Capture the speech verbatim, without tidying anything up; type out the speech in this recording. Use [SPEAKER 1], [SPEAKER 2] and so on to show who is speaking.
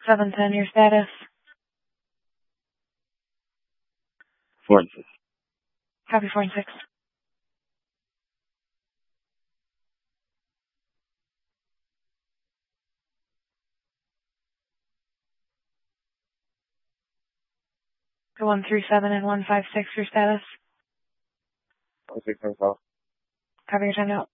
[SPEAKER 1] seven ten, your status.
[SPEAKER 2] Four and six.
[SPEAKER 1] Copy four and six. one three seven and one five six, your status.
[SPEAKER 2] One six one five.
[SPEAKER 1] Copy your time out.